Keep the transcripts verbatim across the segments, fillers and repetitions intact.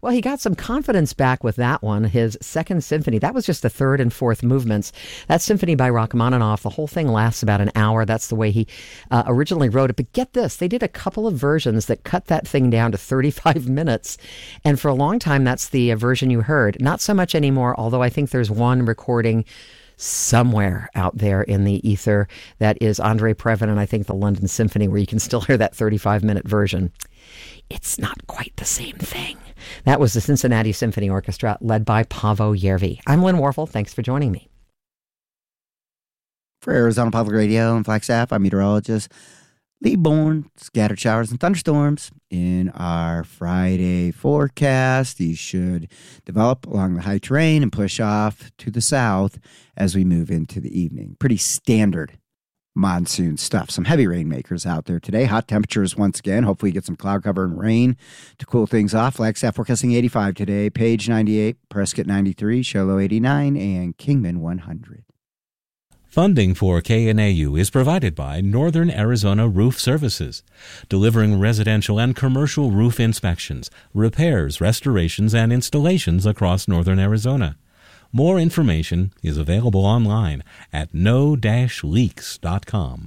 Well, he got some confidence back with that one. His second symphony, that was just the third and fourth movements. That symphony by Rachmaninoff, the whole thing lasts about an hour. That's the way he uh, originally wrote it. But get this, they did a couple of versions that cut that thing down to thirty-five minutes. And for a long time, that's the uh, version you heard. Not so much anymore, although I think there's one recording somewhere out there in the ether that is Andre Previn and I think the London Symphony, where you can still hear that thirty-five minute version. It's not quite the same thing. That was the Cincinnati Symphony Orchestra led by Paavo Järvi. I'm Lynn Warfel. Thanks for joining me. For Arizona Public Radio and Flagstaff, I'm meteorologist Lee Bourne. Scattered showers and thunderstorms in our Friday forecast. These should develop along the high terrain and push off to the south as we move into the evening. Pretty standard monsoon stuff. Some heavy rainmakers out there today. Hot temperatures once again. Hopefully get some cloud cover and rain to cool things off. Flagstaff forecasting eighty-five today. Page ninety-eight, Prescott ninety-three, Show Low eighty-nine, and Kingman one hundred. Funding for K N A U is provided by Northern Arizona Roof Services, delivering residential and commercial roof inspections, repairs, restorations, and installations across Northern Arizona. More information is available online at no dash leaks dot com.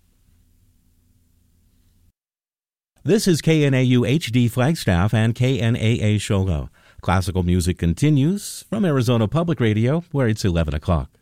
This is K N A U H D Flagstaff and K N A A Show Low. Classical music continues from Arizona Public Radio, where it's eleven o'clock.